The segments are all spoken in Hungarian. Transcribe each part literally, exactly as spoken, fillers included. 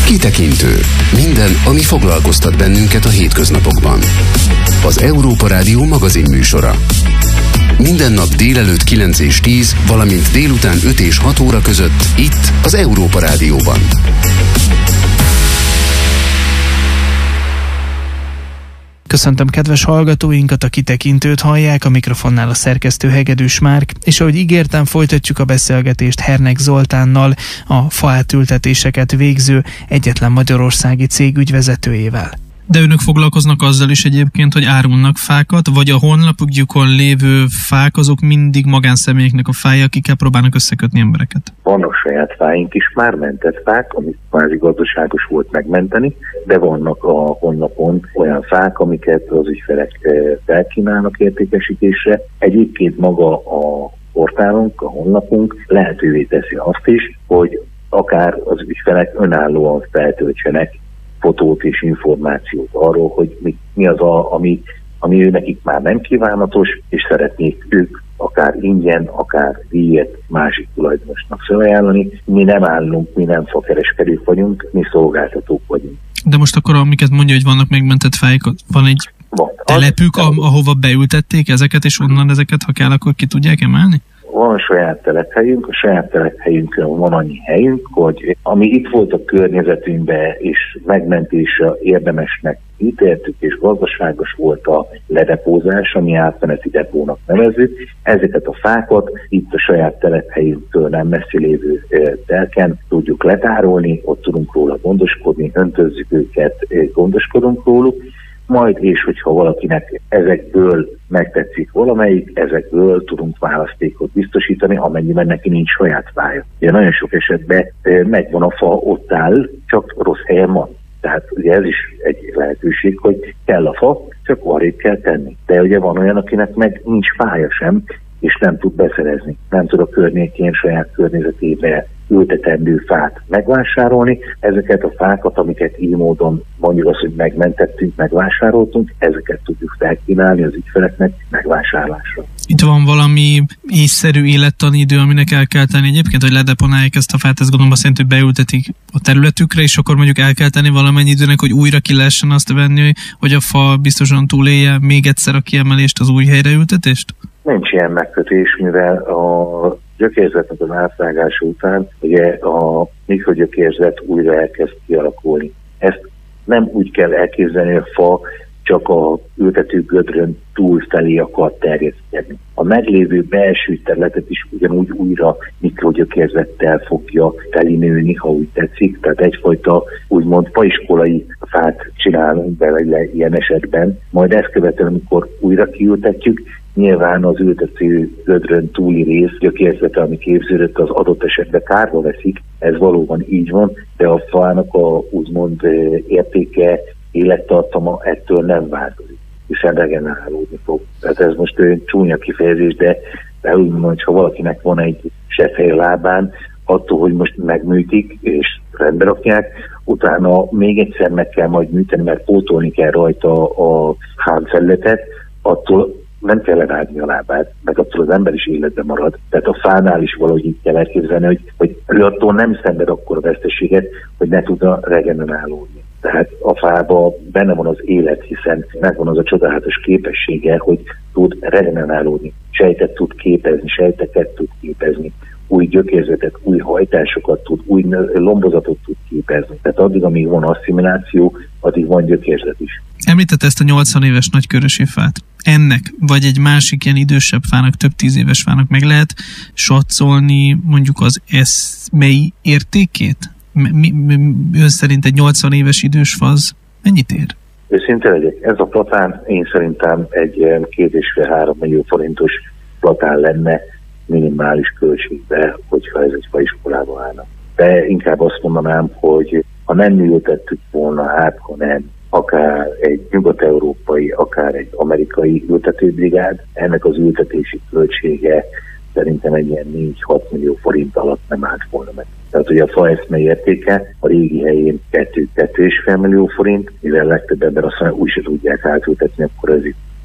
Kitekintő. Minden, ami foglalkoztat bennünket a hétköznapokban. Az Európa Rádió magazinműsora. Minden nap délelőtt kilenc és tíz, valamint délután öt és hat óra között itt az Európa Rádióban. Köszöntöm kedves hallgatóinkat, a Kitekintőt hallják, a mikrofonnál a szerkesztő Hegedűs Márk, és ahogy ígértem, folytatjuk a beszélgetést Hernek Zoltánnal, a faátültetéseket végző egyetlen magyarországi cég ügyvezetőjével. De önök foglalkoznak azzal is egyébként, hogy árulnak fákat, vagy a honlapukon lévő fák azok mindig magánszemélyeknek a fái, akikkel próbálnak összekötni embereket? Vannak saját fáink is, már mentett fák, amit kvázi gazdaságos volt megmenteni, de vannak a honlapon olyan fák, amiket az ügyfelek felkínálnak értékesítésre. Egyébként maga a portálunk, a honlapunk lehetővé teszi azt is, hogy akár az ügyfelek önállóan feltöltsenek fotót és információt arról, hogy mi, mi az, a, ami, ami ő nekik már nem kívánatos, és szeretnék ők akár ingyen, akár díjat másik tulajdonosnak felajánlani. Mi nem állunk, mi nem fakereskedők vagyunk, mi szolgáltatók vagyunk. De most akkor, amiket mondja, hogy vannak megmentett fáik, van egy van. telepük, az, ahova beültették ezeket, és onnan ezeket, ha kell, akkor ki tudják emelni? Van saját telephelyünk, a saját telephelyünkön van annyi helyünk, hogy ami itt volt a környezetünkben, és megmentése érdemesnek ítéltük, és gazdaságos volt a ledepózás, ami átmeneti depónak nevezzük. Ezeket a fákat itt a saját telephelyünktől nem messzi lévő telken tudjuk letárolni, ott tudunk róla gondoskodni, öntözzük őket, gondoskodunk róluk. Majd, és hogyha valakinek ezekből megtetszik valamelyik, ezekből tudunk választékot biztosítani, amennyiben neki nincs saját fája. Ugye nagyon sok esetben megvan a fa, ott áll, csak rossz helyen van. Tehát ugye ez is egy lehetőség, hogy kell a fa, csak arrébb kell tenni. De ugye van olyan, akinek meg nincs fája sem, és nem tud beszerezni. Nem tud a környékén, saját környezetébe ültetendő fát megvásárolni. Ezeket a fákat, amiket így módon mondjuk azt, hogy megmentettünk, megvásároltunk, ezeket tudjuk felkínálni az ügyfeleknek megvásárlásra. Itt van valami észszerű élettani idő, aminek el kell tenni egyébként, hogy ledeponálják ezt a fát, ezt gondolom azt jelenti, hogy beültetik a területükre, és akkor mondjuk el kell tenni valamennyi időnek, hogy újra ki lehessen azt venni, hogy a fa biztosan túlélje még egyszer a kiemelést, az új helyre ültetést? Nincs ilyen megkötés, mivel a gyökérzetnek az átvágása után ugye a mikrogyökérzet újra elkezd kialakulni. Ezt nem úgy kell elképzelni, hogy a fa csak a ültető gödrön túlfelé akar terjeszkedni. A meglévő belső területet is ugyanúgy újra mikrogyökérzettel fogja felinőni, ha úgy tetszik. Tehát egyfajta úgymond faiskolai fát csinálunk bele ilyen esetben. Majd ezt követően, amikor újra kiültetjük, nyilván az ültető gödrön túli rész gyökérzete, ami képződött, az adott esetben kárba veszik. Ez valóban így van, de a fának a úgymond értéke, élettartama ettől nem változik, hiszen regenerálódni fog. Tehát ez most egy csúnya kifejezés, de, de úgy mondom, hogy ha valakinek van egy sefhely lábán, attól, hogy most megműtik és rendbe rakják, utána még egyszer meg kell majd műteni, mert pótolni kell rajta a hármfelületet, attól nem kell levágni a lábát, meg attól az ember is életben marad. Tehát a fánál is valahogy így kell elképzelni, hogy, hogy ő attól nem szenved akkor a veszteséget, hogy ne tudna regenerálódni. Tehát a fában benne van az élet, hiszen megvan az a csodálatos képessége, hogy tud regenerálódni. Sejtet tud képezni, sejteket tud képezni, új gyökérzetet, új hajtásokat tud, új lombozatot tud képezni. Tehát addig, amíg van asszimiláció, addig van gyökérzet is. Említette ezt a nyolcvan éves nagykörösi fát. Ennek, vagy egy másik ilyen idősebb fának, több tíz éves fának meg lehet satszolni mondjuk az eszmei értékét? Mi, mi, ön szerint egy nyolcvan éves idős fa az mennyit ér? Őszinte legyek, ez a platán én szerintem egy két és fél három millió forintos platán lenne minimális költségbe, hogyha ez egy faiskolában állna. De inkább azt mondanám, hogy ha nem ültettük volna át, hanem akár egy nyugat-európai, akár egy amerikai ültetőbrigád, ennek az ültetési költsége szerintem egy ilyen négy-hat millió forint alatt nem állt volna meg. Tehát ugye a fa eszmei értéke a régi helyén kettő-kettő és fél millió forint, mivel legtöbb ember azt mondja, úgy se tudják átültetni, akkor ez itt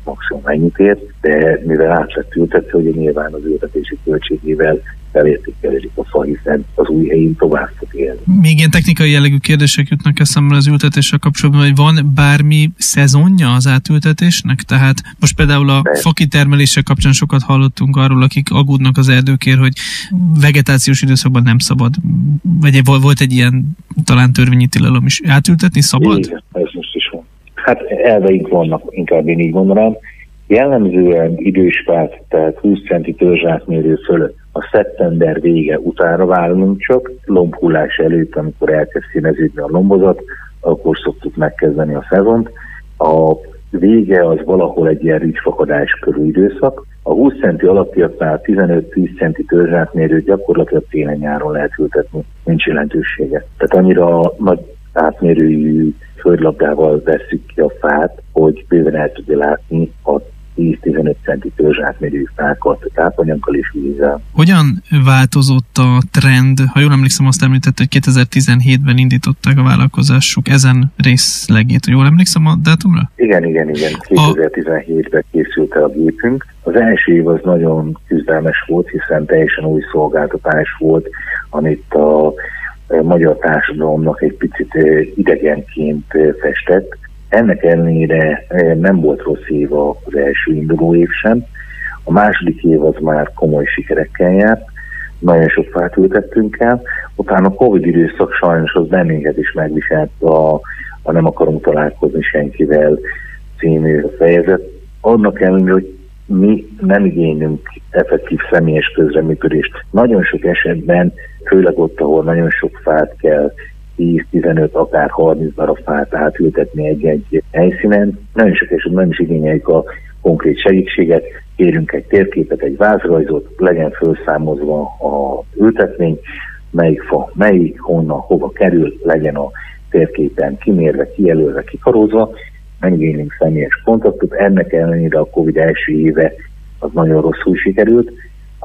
maximum ennyit ér, de mivel át lett ültetve, hogy nyilván az ültetési költségével felértékelődik a fa, hiszen az új helyén tovább fog élni. Még ilyen technikai jellegű kérdések jutnak eszembe az ültetéssel kapcsolatban, hogy van bármi szezonja az átültetésnek? Tehát most például a fakitermeléssel kapcsán sokat hallottunk arról, akik aggódnak az erdőkért, hogy vegetációs időszakban nem szabad. Vagy volt egy ilyen talán törvényi tilalom is. Átültetni szabad? Igen, ez most is van. Hát elveink vannak, inkább én így mondanám. Jellemzően idős fát, tehát húsz centi törzsátmérő fölött a szeptember vége utára válunk csak, lombhullás előtt, amikor elkezd színeződni a lombozat, akkor szoktuk megkezdeni a szezont. A vége az valahol egy ilyen rizsfakadás körül időszak. A húsz centi alattiaknál tizenöt-tíz centi törzsátmérőt gyakorlatilag télen-nyáron lehet ültetni, nincs jelentősége. Tehát annyira nagy átmérőjű földlabdával vesszük ki a fát, hogy bőven el tudja látni a tíz-tizenöt centi törzsátmérőjű fákat tápanyaggal és vízzel. Hogyan változott a trend? Ha jól emlékszem, azt említett, hogy kétezer-tizenhétben indították a vállalkozásuk ezen részlegét. Jól emlékszem a dátumra? Igen, igen, igen. kétezer-tizenhétben készült el a gépünk. Az első év az nagyon küzdelmes volt, hiszen teljesen új szolgáltatás volt, amit a magyar társadalomnak egy picit idegenként festett. Ennek ellenére nem volt rossz év az első induló év sem. A második év az már komoly sikerekkel járt, nagyon sok fát ültettünk el. Utána a Covid időszak sajnos az bennünket is megviselt a, a nem akarunk találkozni senkivel című fejezet. Annak ellenére, hogy mi nem igénylünk effektív személyes közreműködést. Nagyon sok esetben, főleg ott, ahol nagyon sok fát kell, tíz-tizenöt, akár harminc darab fát átültetni egy-egy helyszínen. Nagyon sok esetben nem is igényeljük a konkrét segítséget, kérünk egy térképet, egy vázrajzot, legyen felszámozva a ültetmény, melyik fa, melyik, honnan, hova kerül, legyen a térképen kimérve, kijelölve, kikarózva, nem igénylünk személyes kontaktot. Ennek ellenére a Covid első éve az nagyon rosszul sikerült.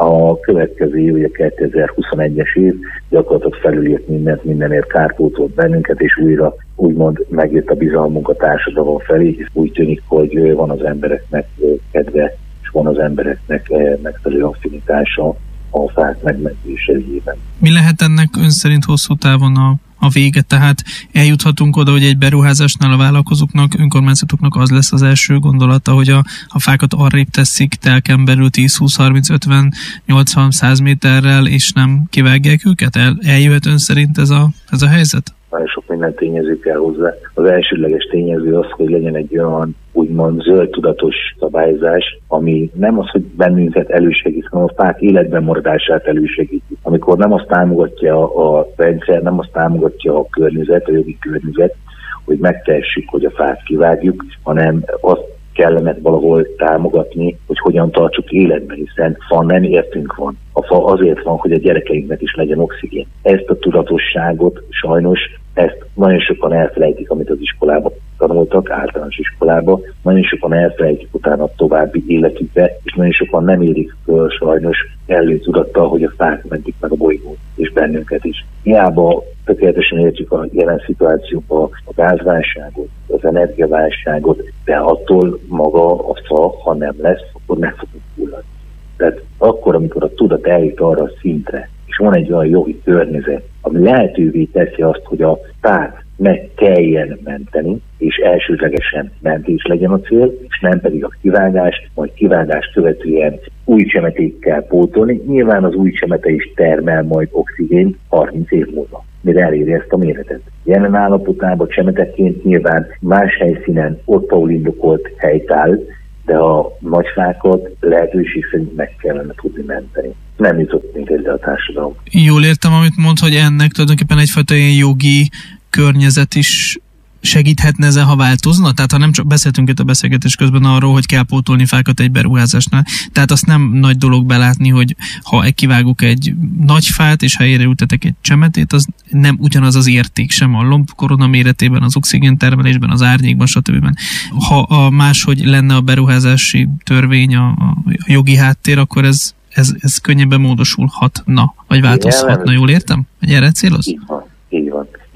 A következő év, ugye kétezer-huszonegyes év gyakorlatilag felülírt mindent, mindenért kárpótolt bennünket, és újra úgymond megjött a bizalmunk a társadalom felé, hisz úgy tűnik, hogy van az embereknek kedve, és van az embereknek megfelelő affinitása a fák megmentése ügyében. Mi lehet ennek ön szerint hosszú távon a a vége, tehát eljuthatunk oda, hogy egy beruházásnál a vállalkozóknak, önkormányzatoknak az lesz az első gondolata, hogy a, a fákat arrébb teszik telken belül tíz, húsz, harminc, ötven, nyolcvan, száz méterrel, és nem kivágják őket? El, eljöhet ön szerint ez a, ez a helyzet? Nagyon sok minden tényező kell hozzá. Az elsődleges tényező az, hogy legyen egy olyan úgymond zöld tudatos szabályzás, ami nem az, hogy bennünket elősegít, hanem a fák életben maradását elősegíti. Amikor nem azt támogatja a rendszer, nem azt támogatja a környezet, a jogi környezet, hogy megtehessük, hogy a fát kivágjuk, hanem azt kellene valahol támogatni, hogy hogyan tartsuk életben, hiszen fa nem értünk van. A fa azért van, hogy a gyerekeinknek is legyen oxigén. Ezt a tudatosságot sajnos, ezt nagyon sokan elfelejtik, amit az iskolában tanultak, általános iskolában, nagyon sokan elfelejtik utána a további életükbe, és nagyon sokan nem érik föl sajnos kellő tudattal, hogy a fák mentik meg a bolygót, és bennünket is. Hiába tökéletesen értjük a jelen szituációban a gázválságot, az energiaválságot, de attól maga a fa, ha nem lesz, akkor meg fogunk fulladni. Tehát akkor, amikor a tudat eljut arra a szintre, és van egy olyan jogi környezet, ami lehetővé teszi azt, hogy a fát meg kelljen menteni, és elsődlegesen mentés legyen a cél, és nem pedig a kivágást, majd kivágást követően új csemetékkel pótolni. Nyilván az új csemete is termel majd oxigént harminc év múlva, mire eléri ezt a méretet. Jelen állapotában csemeteként nyilván más helyszínen ott, ahol indokolt helyt áll, de a nagyfákat lehetőség szerint meg kellene tudni menteni. Nem jutott még ezzel a társadalom. Jól értem, amit mond, hogy ennek tulajdonképpen egyfajta ilyen jogi környezet is segíthetne ezen, ha változna? Tehát ha nem csak beszéltünk itt a beszélgetés közben arról, hogy kell pótolni fákat egy beruházásnál, tehát azt nem nagy dolog belátni, hogy ha kivágok egy nagy fát, és ha helyére ültetek egy csemetét, az nem ugyanaz az érték sem a lombkorona méretében, az oxigéntermelésben, az árnyékban, stb. Ha a máshogy lenne a beruházási törvény, a, a jogi háttér, akkor ez, ez, ez könnyebben módosulhatna, vagy változhatna, jól értem? Hogy erre céloz? Így van, így van.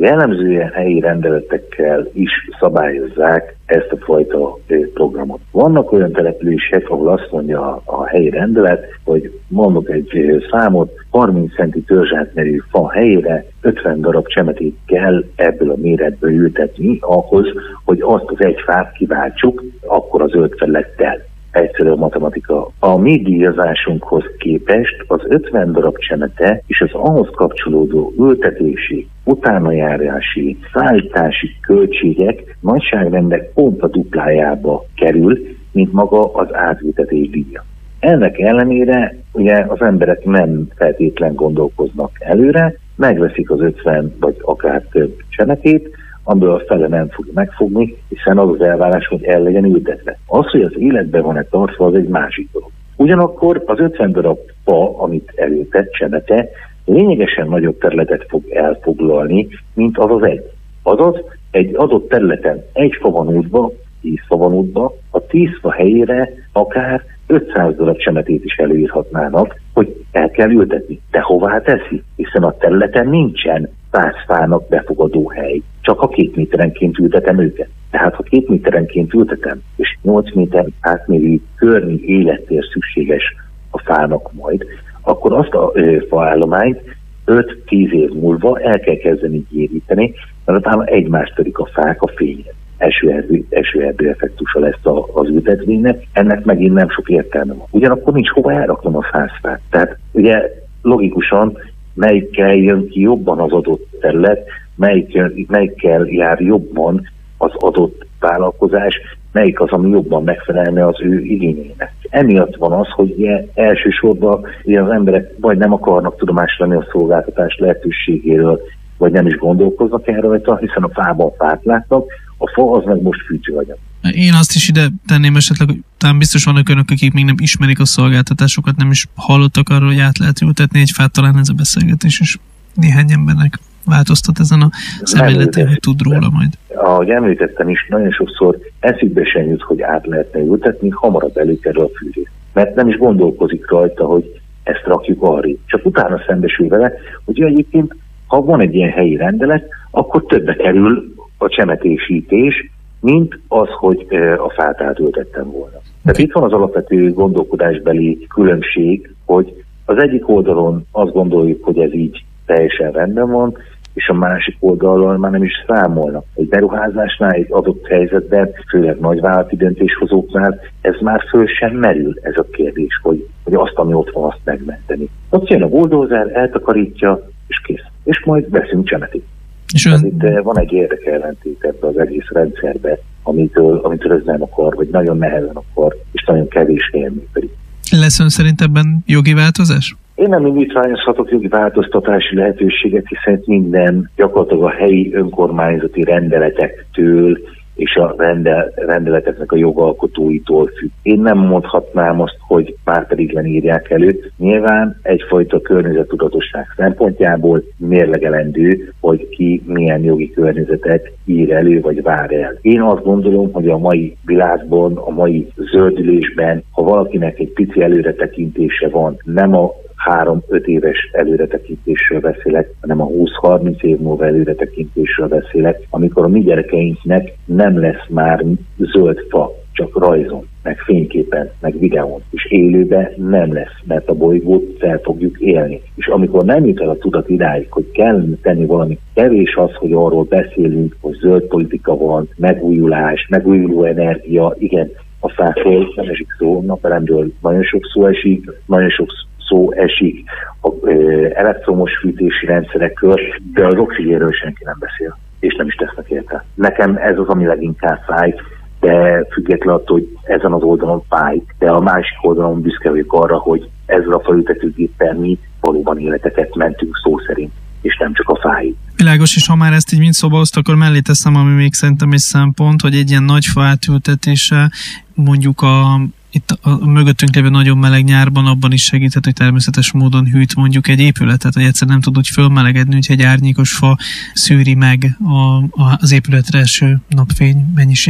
Jellemzően helyi rendeletekkel is szabályozzák ezt a fajta programot. Vannak olyan települések, ahol azt mondja a helyi rendelet, hogy mondok egy számot, harminc centi törzsátmerő fa helyére ötven darab csemetét kell ebből a méretből ültetni ahhoz, hogy azt az egy fát kiváltsuk, akkor az zöld felülettel. Egyszerű a matematika. A mi díjazásunkhoz képest az ötven darab csemete és az ahhoz kapcsolódó ültetési, utánajárási, szállítási költségek nagyságrendek pont a duplájába kerül, mint maga az átültetés díja. Ennek ellenére ugye az emberek nem feltétlen gondolkoznak előre, megveszik az ötven vagy akár több csemetét, amiből a fele nem fog megfogni, hiszen az az elvárás, hogy el legyen ültetve. Az, hogy az életben van-e tartva, az egy másik dolog. Ugyanakkor az ötven darab fa, amit elültett csemete, lényegesen nagyobb területet fog elfoglalni, mint az az egy. Azaz, egy adott területen egy fa van útba, tíz fa van útba, a tíz fa helyére akár ötszáz darab csemetét is előírhatnának, hogy el kell ültetni. De hová teszi? Hiszen a területen nincsen száz fának befogadó hely. Csak a két méterenként ültetem őket. Tehát ha két méterenként ültetem, és nyolc méter átmérő környi élettér szükséges a fának majd, akkor azt a ö, faállományt öt-tíz év múlva el kell kezdeni gyéríteni, mert utána egymást törik a fák a fényre. Esőerdő, esőerdő effektusa lesz a, az ültetvénynek, ennek megint nem sok értelme van. Ugyanakkor nincs hova elraknom a száz fát. Tehát ugye logikusan melyikkel jön ki jobban az adott terület, melyikkel, melyikkel jár jobban az adott vállalkozás, melyik az, ami jobban megfelelne az ő igényeinek. Emiatt van az, hogy ugye elsősorban ugye az emberek vagy nem akarnak tudomást venni a szolgáltatás lehetőségéről, vagy nem is gondolkoznak el rajta, hiszen a fában fát látnak, a fa az meg most fűtőanyag. Én azt is ide tenném esetleg, hogy talán biztos vannak önök, akik még nem ismerik a szolgáltatásokat, nem is hallottak arról, hogy át lehet ültetni egy fát, talán ez a beszélgetés is néhány embernek változtat ezen a szemléleten, hogy tud róla majd. Ahogy említettem is, nagyon sokszor eszükbe sem jut, hogy át lehetne ültetni, hamarabb előkerül a fűrész. Mert nem is gondolkozik rajta, hogy ezt rakjuk arrébb. Csak utána szembesül vele, hogy egyébként, ha van egy ilyen helyi rendelet, akkor többe kerül a csemetésítés, mint az, hogy a fát átültettem volna. Tehát itt van az alapvető gondolkodásbeli különbség, hogy az egyik oldalon azt gondoljuk, hogy ez így teljesen rendben van, és a másik oldalon már nem is számolnak. Egy beruházásnál, egy adott helyzetben, főleg nagyvállalati döntéshozóknál, ez már föl sem merül ez a kérdés, hogy, hogy azt, ami ott van, azt megmenteni. Ott jön a bulldozer, eltakarítja, és kész. És majd veszünk csemetét. És ön... itt van egy érdekellentét ebbe az egész rendszerbe, amitől, amitől ez nem akar, vagy nagyon nehezen akar, és nagyon kevés helyen működik. Lesz ön szerint ebben jogi változás? Én nem indítványozhatok jogi változtatási lehetőséget, hiszen minden gyakorlatilag a helyi önkormányzati rendeletektől és a rendel, rendeleteknek a jogalkotóitól függ. Én nem mondhatnám azt, hogy már pedig írják elő. Nyilván egyfajta környezettudatosság szempontjából mérlegelendő, hogy ki milyen jogi környezetet ír elő, vagy vár el. Én azt gondolom, hogy a mai világban, a mai zöldülésben, ha valakinek egy pici előretekintése van, nem a három-öt éves előretekintésről beszélek, hanem a húsz-harminc év múlva előretekintésről beszélek, amikor a mi gyerekeinknek nem lesz már zöld fa, csak rajzon, meg fényképen, meg videón, és élőben nem lesz, mert a bolygót fel fogjuk élni. És amikor nem jut el a tudat idáig, hogy kell tenni valami, kevés az, hogy arról beszélünk, hogy zöld politika van, megújulás, megújuló energia, igen, a fákról nem esik szó, napelemről nagyon sok szó esik, nagyon sok szó esik az elektromos fűtési rendszerekről, de az oxigénről senki nem beszél, és nem is tesznek érte. Nekem ez az, ami leginkább fáj, de függetlenül attól, hogy ezen az oldalon fáj, de a másik oldalon büszke vagyok arra, hogy ezzel a faültetőgéppel mi valóban életeket mentünk szó szerint, és nem csak a fáig. Világos, és ha már ezt így mind szóba hozta, akkor mellé teszem, ami még szerintem egy szempont, hogy egy ilyen nagy fa átültetése mondjuk a itt a mögöttünk lévő nagyon meleg nyárban abban is segíthet, hogy természetes módon hűt mondjuk egy épületet, hogy egyszerűen nem tud úgy fölmelegedni, hogy egy árnyékos fa szűri meg a, a, az épületre eső napfény mennyiségét.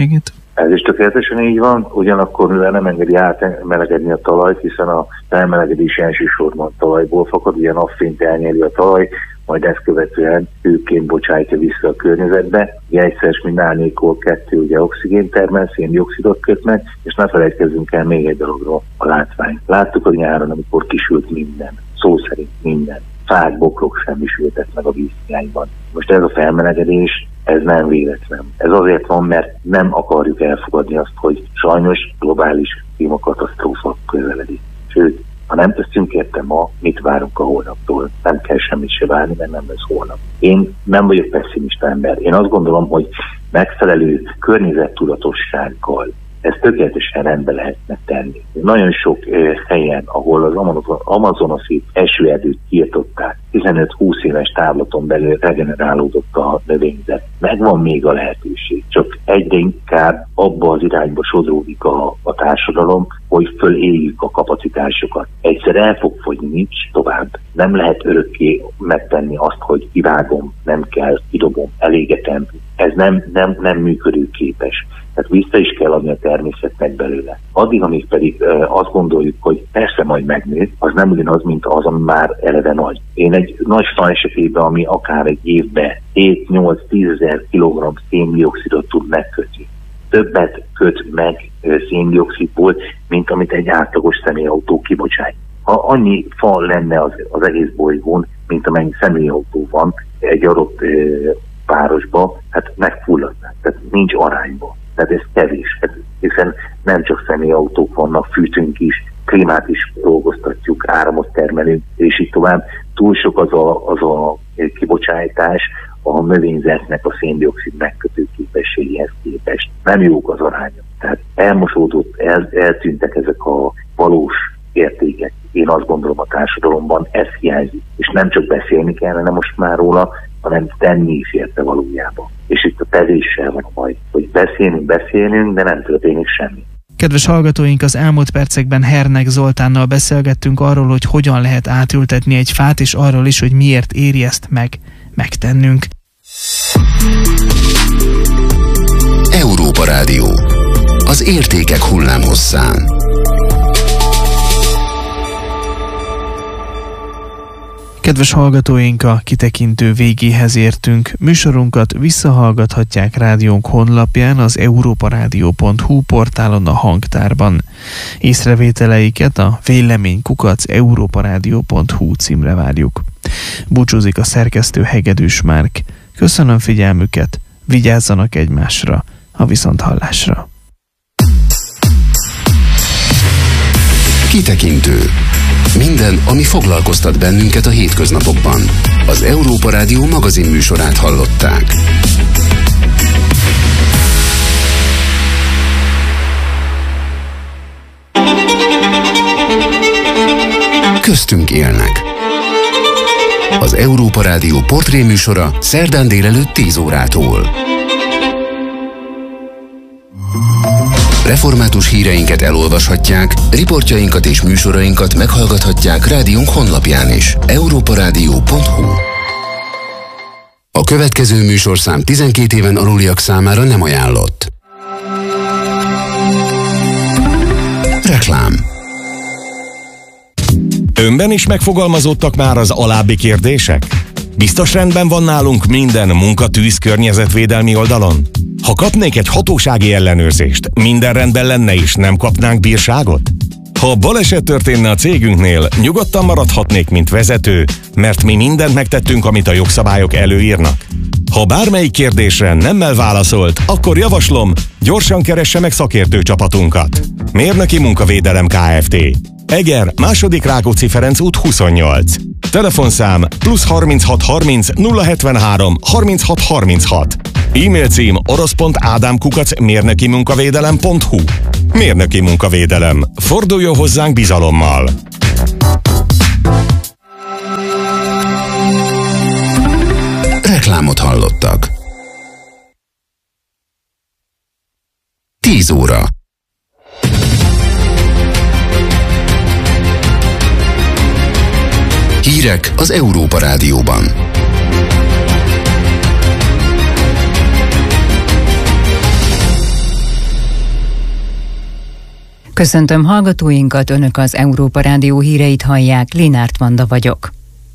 Ez is tökéletesen így van, ugyanakkor mivel nem engedi átmelegedni a talajt, hiszen a felmelegedés elsősorban talajból fakad, ugye napfényt elnyeli a talaj, majd ezt követően hőként bocsájtja vissza a környezetbe. Ugye egyszeres mint árnyékol kettő, ugye oxigén termel, széndioxidot köt meg, és ne felejtkezzünk el még egy dologról, a látvány. Láttuk a nyáron, amikor kisült minden, szó szerint minden. Fák, bokrok semmisültek meg a vízhiányban. Most ez a felmelegedés, ez nem véletlen. Ez azért van, mert nem akarjuk elfogadni azt, hogy sajnos globális klímakatasztrófa közeledik. Sőt, ha nem teszünk érte ma, mit várunk a holnaptól? Nem kell semmit se várni, mert nem lesz holnap. Én nem vagyok pessimista ember. Én azt gondolom, hogy megfelelő környezettudatossággal ezt tökéletesen rendbe lehetne tenni. Nagyon sok eh, helyen, ahol az amazonasi esőerdőt kiirtották, tizenöt-húsz éves távlaton belül regenerálódott a növényzet. Megvan még a lehetőség, csak egyre inkább abba az irányba sodródik a, a társadalom, hogy föléljük a kapacitásokat. Egyszer el fog fogyni, nincs tovább. Nem lehet örökké megtenni azt, hogy kivágom, nem kell, kidobom, elégetem. Ez nem, nem, nem működőképes. Tehát vissza is kell adni a természetnek belőle. Addig, amíg pedig e, azt gondoljuk, hogy persze majd megnő, az nem ugyanaz, mint az, ami már eleve nagy. Én egy nagy fa esetében, ami akár egy évben hét-nyolc-tízezer kilogramm széndioxidot tud megkötni. Többet köt meg széndioxidból, mint amit egy átlagos személyautó kibocsát. Ha annyi fa lenne az, az egész bolygón, mint amennyi személyautó van egy adott e, városban, hát megfulladnák. Tehát nincs arányban. Tehát ez kevés, hiszen nem csak személyautók vannak, fűtünk is, klímát is dolgoztatjuk, áramot termelünk, és így tovább. Túl sok az a, az a kibocsátás a növényzetnek a széndioxid megkötő képességéhez képest. Nem jók az arányok. Tehát elmosódott, el, eltűntek ezek a valós értékek. Én azt gondolom a társadalomban ez hiányzik. És nem csak beszélni kellene most már róla, hanem tenni is érte valójában. És itt a tevéssel van a baj, hogy beszélünk, beszélünk, de nem történik semmi. Kedves hallgatóink, az elmúlt percekben Hernek Zoltánnal beszélgettünk arról, hogy hogyan lehet átültetni egy fát, és arról is, hogy miért éri ezt meg megtennünk. Európa Rádió. Az értékek hullámhosszán. Kedves hallgatóink, a kitekintő végéhez értünk. Műsorunkat visszahallgathatják rádiónk honlapján, az európarádió pont hu portálon, a hangtárban. Észrevételeiket a véleménykukac európarádió pont hu címre várjuk. Búcsúzik a szerkesztő Hegedűs Márk. Köszönöm figyelmüket, vigyázzanak egymásra, a viszonthallásra. Kitekintő. Minden, ami foglalkoztat bennünket a hétköznapokban. Az Európa Rádió magazin műsorát hallották. Köztünk élnek. Az Európa Rádió portréműsora szerdán délelőtt tíz órától. Református híreinket elolvashatják, riportjainkat és műsorainkat meghallgathatják rádiónk honlapján is. európarádió pont hu. A következő műsorszám tizenkét éven aluliak számára nem ajánlott. Reklám. Önben is megfogalmazódtak már az alábbi kérdések? Biztos rendben van nálunk minden munkatűz környezetvédelmi oldalon? Ha kapnék egy hatósági ellenőrzést, minden rendben lenne és nem kapnánk bírságot? Ha baleset történne a cégünknél, nyugodtan maradhatnék, mint vezető, mert mi mindent megtettünk, amit a jogszabályok előírnak. Ha bármelyik kérdésre nemmel válaszolt, akkor javaslom, gyorsan keresse meg szakértő csapatunkat. Mérnöki Munkavédelem Kft. Eger, második Rákóczi Ferenc út huszonnyolc. Telefonszám plusz harminchat harminc nulla hetvenhárom harminchat harminchat. E-mail cím orosz pont ádám kukac mérnöki munkavédelem pont hu. Mérnöki Munkavédelem. Forduljon hozzánk bizalommal! Reklámot hallottak. tíz óra. Hírek az Európa Rádióban. Köszöntöm hallgatóinkat, Önök az Európa Rádió híreit hallják, Linárt Vanda vagyok.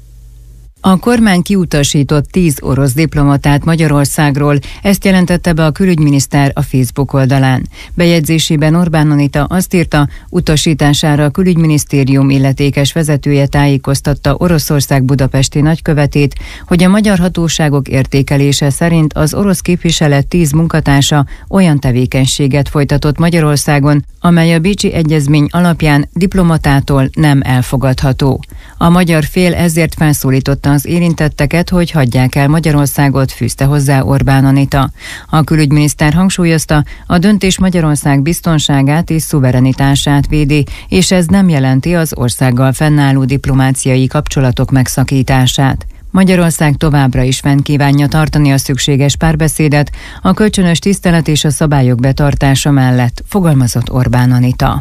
A kormány kiutasított tíz orosz diplomatát Magyarországról, ezt jelentette be a külügyminiszter a Facebook oldalán. Bejegyzésében Orbán Anita azt írta, utasítására a külügyminisztérium illetékes vezetője tájékoztatta Oroszország budapesti nagykövetét, hogy a magyar hatóságok értékelése szerint az orosz képviselet tíz munkatársa olyan tevékenységet folytatott Magyarországon, amely a Bécsi Egyezmény alapján diplomatától nem elfogadható. A magyar fél ezért felszólította az érintetteket, hogy hagyják el Magyarországot, fűzte hozzá Orbán Anita. A külügyminiszter hangsúlyozta, a döntés Magyarország biztonságát és szuverenitását védi, és ez nem jelenti az országgal fennálló diplomáciai kapcsolatok megszakítását. Magyarország továbbra is fenn kívánja tartani a szükséges párbeszédet, a kölcsönös tisztelet és a szabályok betartása mellett, fogalmazott Orbán Anita.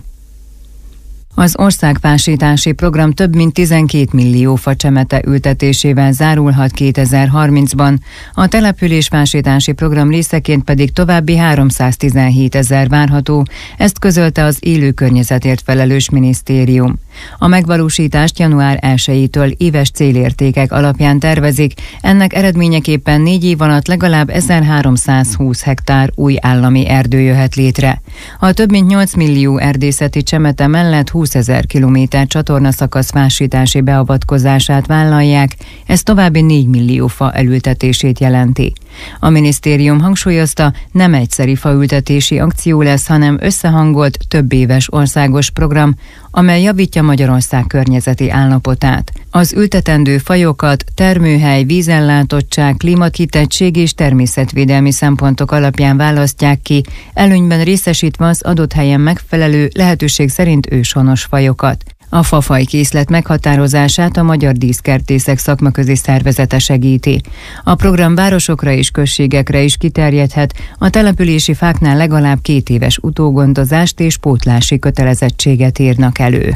Az országfásítási program több mint tizenkét millió facsemete ültetésével zárulhat kétezer-harmincban, a településfásítási program részeként pedig további háromszáztizenhét ezer várható, ezt közölte az élő környezetért felelős minisztérium. A megvalósítást január elsejétől éves célértékek alapján tervezik, ennek eredményeképpen négy év alatt legalább ezerháromszázhúsz hektár új állami erdő jöhet létre. A több mint nyolc millió erdészeti csemete mellett húszezer kilométer csatornaszakasz fásítási beavatkozását vállalják, ez további négy millió fa elültetését jelenti. A minisztérium hangsúlyozta, nem egyszeri faültetési akció lesz, hanem összehangolt, több éves országos program, amely javítja Magyarország környezeti állapotát. Az ültetendő fajokat termőhely, vízellátottság, klímakitettség és természetvédelmi szempontok alapján választják ki, előnyben részesítve az adott helyen megfelelő, lehetőség szerint őshonos fajokat. A fafajkészlet meghatározását a Magyar Díszkertészek szakmaközi szervezete segíti. A program városokra és községekre is kiterjedhet, a települési fáknál legalább két éves utógondozást és pótlási kötelezettséget írnak elő.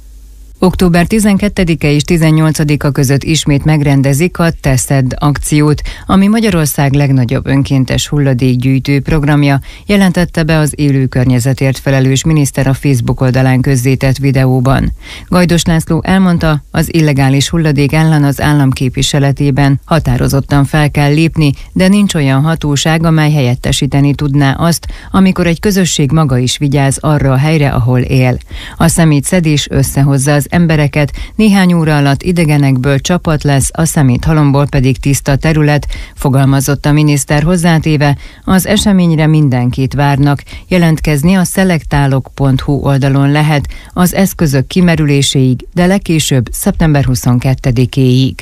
október tizenkettedike és tizennyolcadika között ismét megrendezik a Teszed akciót, ami Magyarország legnagyobb önkéntes hulladékgyűjtő programja, jelentette be az élő környezetért felelős miniszter a Facebook oldalán közzétett videóban. Gajdos László elmondta, az illegális hulladék ellen az állam képviseletében határozottan fel kell lépni, de nincs olyan hatóság, amely helyettesíteni tudná azt, amikor egy közösség maga is vigyáz arra a helyre, ahol él. A szemétszedés összehozza az embereket, néhány óra alatt idegenekből csapat lesz, a szeméthalomból pedig tiszta terület, fogalmazott a miniszter hozzátéve, az eseményre mindenkit várnak, jelentkezni a szelektálok pont hu oldalon lehet az eszközök kimerüléséig, de legkésőbb szeptember huszonkettedikéig.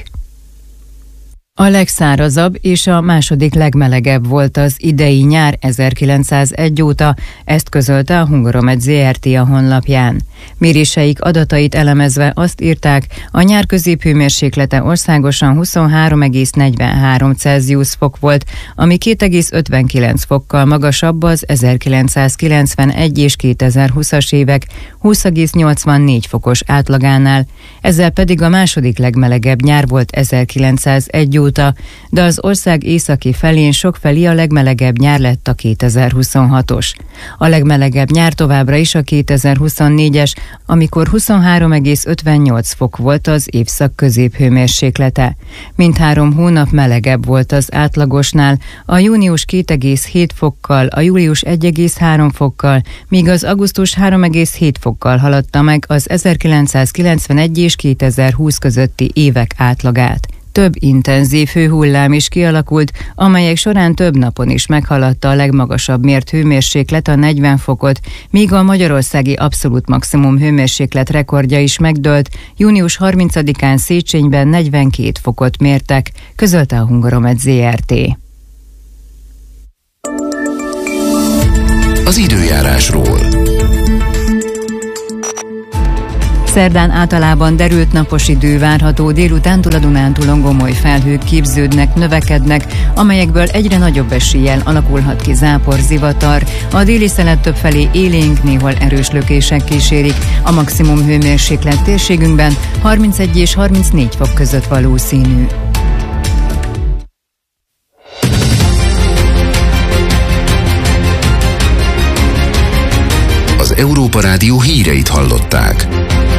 A legszárazabb és a második legmelegebb volt az idei nyár ezerkilencszázegy óta, ezt közölte a Hungaromed zé er té a honlapján. Méréseik adatait elemezve azt írták, a nyár középhőmérséklete országosan huszonhárom egész negyvenhárom Celsius fok volt, ami két egész ötvenkilenc fokkal magasabb az ezerkilencszázkilencvenegy és kétezer-húszas évek húsz egész nyolcvannégy fokos átlagánál, ezzel pedig a második legmelegebb nyár volt ezerkilencszázegy óta, de az ország északi felén sokfelé a legmelegebb nyár lett a kétezer-huszonhatos. A legmelegebb nyár továbbra is a kétezer-huszonnégyes, amikor huszonhárom egész ötvennyolc fok volt az évszak középhőmérséklete. Mindhárom hónap melegebb volt az átlagosnál, a június két egész hét fokkal, a július egy egész három fokkal, míg az augusztus három egész hét fokkal haladta meg az ezerkilencszázkilencvenegy és kétezer-húsz közötti évek átlagát. Több intenzív hőhullám is kialakult, amelyek során több napon is meghaladta a legmagasabb mért hőmérséklet a negyven fokot, míg a magyarországi abszolút maximum hőmérséklet rekordja is megdőlt, június harmincadikán Széchenyben negyvenkét fokot mértek, közölte a Hungaromed zé er té. Az időjárásról. Szerdán általában derült napos idő várható, délutántól a Dunántúlon gomoly felhők képződnek, növekednek, amelyekből egyre nagyobb eséllyel alakulhat ki zápor, zivatar. A déli szelet többfelé élénk, néhol erős lökések kísérik. A maximum hőmérséklet térségünkben harmincegy és harmincnégy fok között valószínű. Az az Európa Rádió híreit hallották.